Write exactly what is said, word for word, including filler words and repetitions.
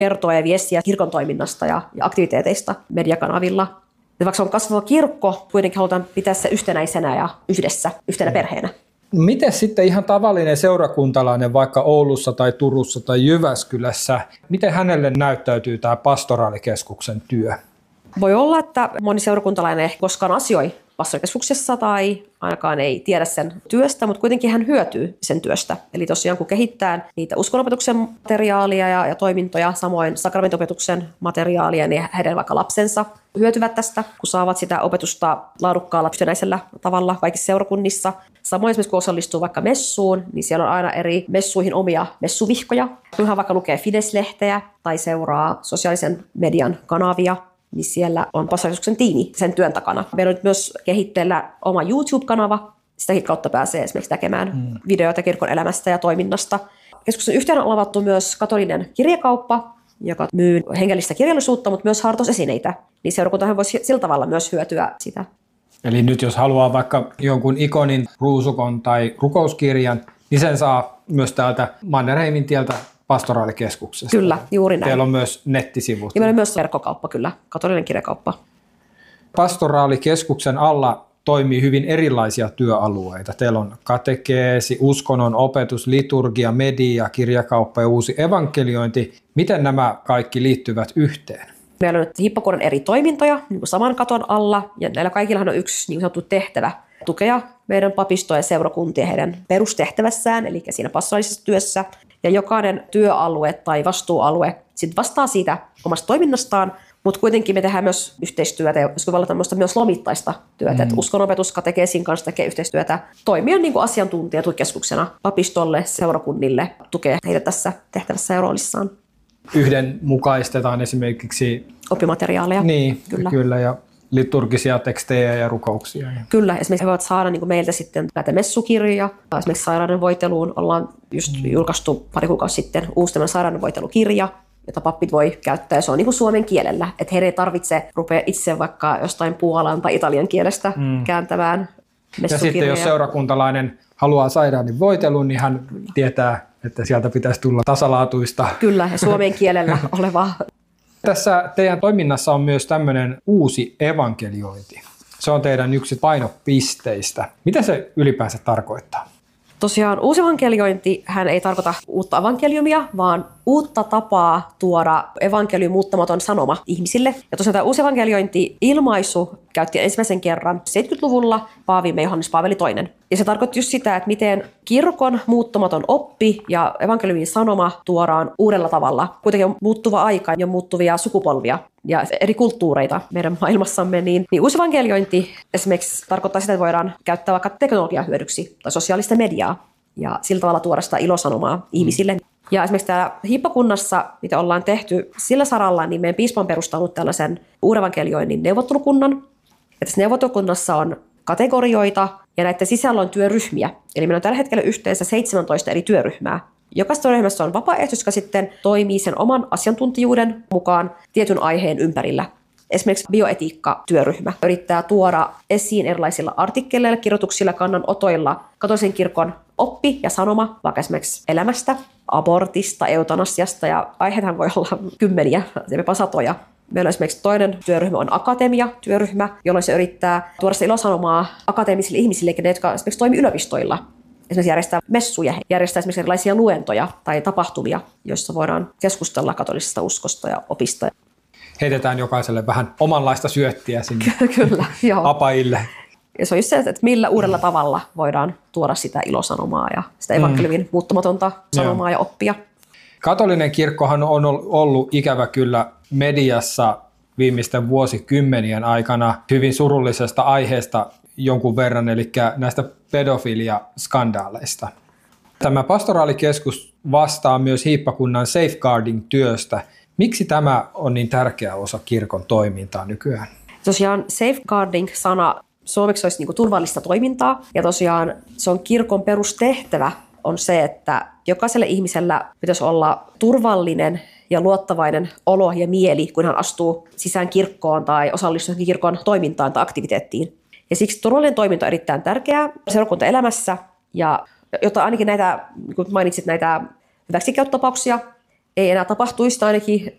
kertoa ja viestiä kirkon toiminnasta ja, ja aktiviteeteista mediakanavilla. Ja vaikka se on kasvava kirkko, kuitenkin halutaan pitää se yhtenäisenä ja yhdessä, yhtenä perheenä. Miten sitten ihan tavallinen seurakuntalainen vaikka Oulussa tai Turussa tai Jyväskylässä, miten hänelle näyttäytyy tämä pastoraalikeskuksen työ? Voi olla, että moni seurakuntalainen ei koskaan asioi pastorikeskuksessa tai ainakaan ei tiedä sen työstä, mutta kuitenkin hän hyötyy sen työstä. Eli tosiaan kun kehittää niitä uskonopetuksen materiaalia ja, ja toimintoja, samoin sakramentopetuksen materiaalia, niin heidän vaikka lapsensa hyötyvät tästä, kun saavat sitä opetusta laadukkaalla yhtenäisellä tavalla kaikissa seurakunnissa. Samoin esimerkiksi kun osallistuu vaikka messuun, niin siellä on aina eri messuihin omia messuvihkoja. Kun hän vaikka lukee Fides-lehteä tai seuraa sosiaalisen median kanavia, niin siellä on pastorikeskuksen tiimi sen työn takana. Meillä on nyt myös kehitteillä oma YouTube-kanava. Sitäkin kautta pääsee esimerkiksi näkemään mm. videoita kirkon elämästä ja toiminnasta. Keskuksen yhteyden on avattu myös katolinen kirjakauppa, joka myy hengellistä kirjallisuutta, mutta myös hartosesineitä. Niin seurakuntahan voisi sillä tavalla myös hyötyä sitä. Eli nyt jos haluaa vaikka jonkun ikonin, ruusukon tai rukouskirjan, niin sen saa myös täältä Mannerheimin tieltä pastoraalikeskuksesta. Kyllä, juuri näin. Teillä on myös nettisivut. Ja meillä on myös verkkokauppa, kyllä, katolinen kirjakauppa. Pastoraalikeskuksen alla toimii hyvin erilaisia työalueita. Teillä on katekeesi, uskonnon opetus, liturgia, media, kirjakauppa ja uusi evankeliointi. Miten nämä kaikki liittyvät yhteen? Meillä on nyt hiippakunnan eri toimintoja niin kuin saman katon alla, ja näillä kaikillahan on yksi niin sanottu tehtävä tukea meidän papistoa ja seurakuntia heidän perustehtävässään, eli siinä pastoraalisessa työssä. Ja jokainen työalue tai vastuualue sit vastaa siitä omasta toiminnastaan, mutta kuitenkin me tehdään myös yhteistyötä, ja joskus voi olla myös lomittaista työtä, mm. että uskonopetus katekeesin kanssa tekee yhteistyötä, toimia niin kuin asiantuntijatukeskuksena papistolle, seurakunnille, tukee heitä tässä tehtävässä ja roolissaan. Yhdenmukaistetaan esimerkiksi oppimateriaaleja. Niin, kyllä. kyllä ja liturgisia tekstejä ja rukouksia. Kyllä, esimerkiksi he voivat saada niin kuin meiltä sitten näitä messukirjoja. Esimerkiksi sairauden voiteluun ollaan just mm. julkaistu pari kuukausi sitten uusi tämän sairauden voitelukirja, jota pappit voi käyttää, ja se on niin kuin suomen kielellä. Että heidän ei tarvitse rupea itse vaikka jostain puolan tai italian kielestä mm. kääntämään messukirjoja. Ja sitten jos seurakuntalainen haluaa sairauden voitelun, niin hän tietää, että sieltä pitäisi tulla tasalaatuista. Kyllä, ja suomen kielellä olevaa. Tässä teidän toiminnassa on myös tämmöinen uusi evankeliointi. Se on teidän yksi painopisteistä. Mitä se ylipäänsä tarkoittaa? Tosiaan uusi evankeliointi hän ei tarkoita uutta evankeliumia, vaan uutta tapaa tuoda evankeliumin muuttamaton sanoma ihmisille. Ja tosiaan tämä uusi evankeliointi-ilmaisu käytti ensimmäisen kerran seitsemänkymmentäluvulla Paavimme Johannes Paavali toinen. Ja se tarkoitti just sitä, että miten kirkon muuttamaton oppi ja evankeliumin sanoma tuodaan uudella tavalla. Kuitenkin on muuttuva aika ja muuttuvia sukupolvia ja eri kulttuureita meidän maailmassamme. Niin, niin uusi evankeliointi esimerkiksi tarkoittaa sitä, että voidaan käyttää vaikka teknologiaa hyödyksi tai sosiaalista mediaa ja sillä tavalla tuoda sitä ilosanomaa ihmisille. Ja esimerkiksi täällä hiippakunnassa, mitä ollaan tehty sillä saralla, niin meidän piispa on perustanut tällaisen uuden evankelioinnin neuvottelukunnan. Ja tässä neuvottelukunnassa on kategorioita ja näiden sisällä on työryhmiä. Eli meillä on tällä hetkellä yhteensä seitsemäntoista eri työryhmää. Jokaisessa työryhmässä on vapaaehtois, joka sitten toimii sen oman asiantuntijuuden mukaan tietyn aiheen ympärillä. Esimerkiksi bioetiikka-työryhmä yrittää tuoda esiin erilaisilla artikkeleilla, kirjoituksilla, kannanotoilla katolisen kirkon oppi ja sanoma, vaikka esimerkiksi elämästä, abortista, eutanasiasta, ja aiheethan voi olla kymmeniä, jopa satoja. Meillä on esimerkiksi toinen työryhmä on akatemia-työryhmä, jolloin se yrittää tuoda se ilosanomaa akateemisille ihmisille, ne, jotka esimerkiksi toimii yliopistoilla. Esimerkiksi järjestää messuja, järjestää esimerkiksi erilaisia luentoja tai tapahtumia, joissa voidaan keskustella katolisesta uskosta ja opista. Heitetään jokaiselle vähän omanlaista syöttiä sinne Kyllä, joo. apajille. Ja se on just se, että millä uudella tavalla voidaan tuoda sitä ilosanomaa ja sitä evankeliumin mm. muuttumatonta sanomaa joo. ja oppia. Katolinen kirkkohan on ollut ikävä kyllä mediassa viimeisten vuosikymmenien aikana hyvin surullisesta aiheesta jonkun verran, eli näistä pedofilia-skandaaleista. Tämä pastoraalikeskus vastaa myös hiippakunnan safeguarding-työstä. Miksi tämä on niin tärkeä osa kirkon toimintaa nykyään? Tosiaan safeguarding-sana suomeksi olisi niin kuin turvallista toimintaa, ja tosiaan se on kirkon perustehtävä on se, että jokaisella ihmisellä pitäisi olla turvallinen ja luottavainen olo ja mieli, kun hän astuu sisään kirkkoon tai osallistuu kirkon toimintaan tai aktiviteettiin. Ja siksi turvallinen toiminta on erittäin tärkeää seurakuntaelämässä, ja jotta ainakin näitä, niin kuin mainitsit, näitä hyväksikäyttötapauksia ei enää tapahtuisi, tai ainakin